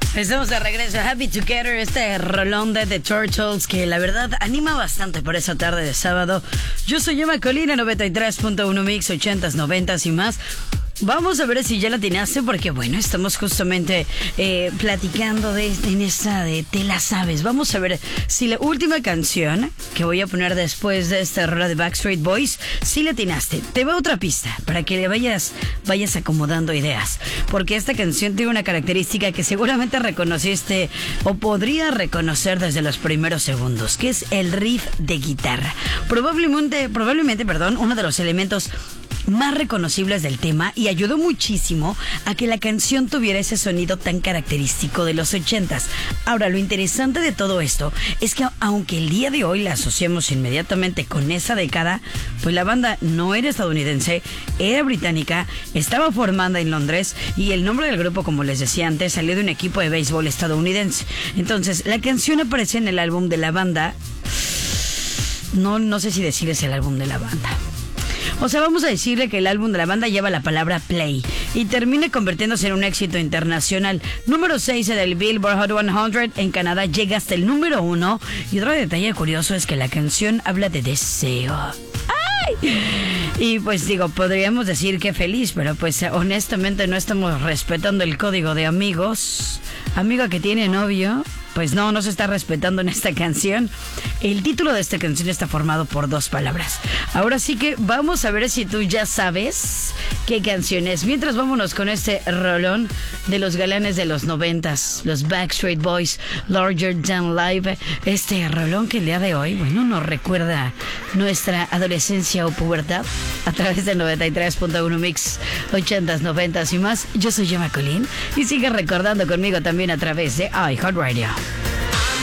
Estamos de regreso. Happy Together, este rolón de The Turtles que la verdad anima bastante por esa tarde de sábado. Yo soy Emma Colina, 93.1 Mix, 80s, 90s y más. Vamos a ver si ya la atinaste, porque bueno, estamos justamente platicando en esta de Te la sabes. Vamos a ver si la última canción que voy a poner después de esta rola de Backstreet Boys, si la atinaste. Te va otra pista para que le vayas acomodando ideas, porque esta canción tiene una característica que seguramente reconociste o podría reconocer desde los primeros segundos, que es el riff de guitarra. Probablemente, uno de los elementos más reconocibles del tema, y ayudó muchísimo a que la canción tuviera ese sonido tan característico de los 80s. Ahora, lo interesante de todo esto es que aunque el día de hoy la asociamos inmediatamente con esa década, pues la banda no era estadounidense, era británica, estaba formada en Londres, y el nombre del grupo, como les decía antes, salió de un equipo de béisbol estadounidense. Entonces, la canción aparece en el álbum de la banda. No sé si decirles el álbum de la banda. O sea, vamos a decirle que el álbum de la banda lleva la palabra Play y termina convirtiéndose en un éxito internacional. Número 6 en el Billboard Hot 100 en Canadá, llega hasta el número 1. Y otro detalle curioso es que la canción habla de deseo. ¡Ay! Y pues digo, podríamos decir que feliz, pero pues honestamente no estamos respetando el código de amigos. Amiga que tiene novio, pues no se está respetando en esta canción. El título de esta canción está formado por 2 palabras. Ahora sí que vamos a ver si tú ya sabes qué canción es. Mientras, vámonos con este rolón de los galanes de los 90s, los Backstreet Boys, Larger Than Life. Este rolón que el día de hoy, bueno, nos recuerda nuestra adolescencia o pubertad a través del 93.1 Mix, 80s, 90s y más. Yo soy Emma Colín y sigue recordando conmigo también a través de iHeartRadio.